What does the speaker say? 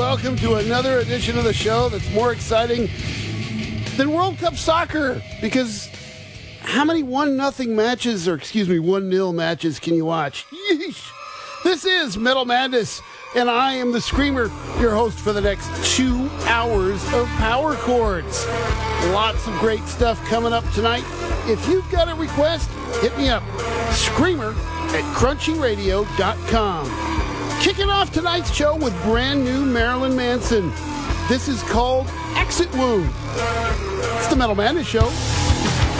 welcome to another edition of the show that's more exciting than World Cup soccer, because how many 1-0 matches, or 1-0 matches can you watch? Yeesh. This is Metal Madness, and I am the Screamer, your host for the next 2 hours of Power Chords. Lots of great stuff coming up tonight. If you've got a request, hit me up. Screamer at crunchyradio.com. Kicking off tonight's show with brand new Marilyn Manson. This is called Exit Wound. It's the Metal Madness Show.